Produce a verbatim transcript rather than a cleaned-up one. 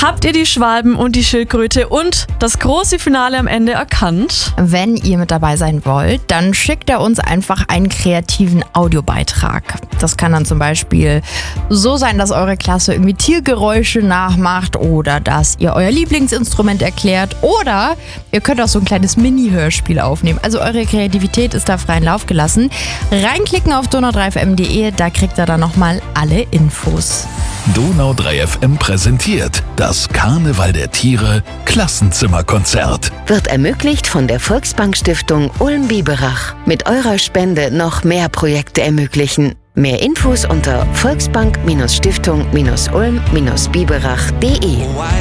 Habt ihr die Schwalben und die Schildkröte und das große Finale am Ende erkannt? Wenn ihr mit dabei sein wollt, dann schickt ihr uns einfach einen kreativen Audiobeitrag. Das kann dann zum Beispiel so sein, dass eure Klasse irgendwie Tiergeräusche nachmacht oder dass ihr euer Lieblingsinstrument erklärt oder ihr könnt auch so ein kleines Mini-Hörspiel aufnehmen. Also eure Kreativität ist da freien Lauf gelassen. Reinklicken auf donau drei f m punkt d e, da kriegt ihr dann nochmal alle Infos. Donau drei F M präsentiert das Karneval der Tiere Klassenzimmerkonzert. Wird ermöglicht von der Volksbank-Stiftung Ulm-Biberach. Mit eurer Spende noch mehr Projekte ermöglichen. Mehr Infos unter volksbank-stiftung-ulm-biberach punkt de.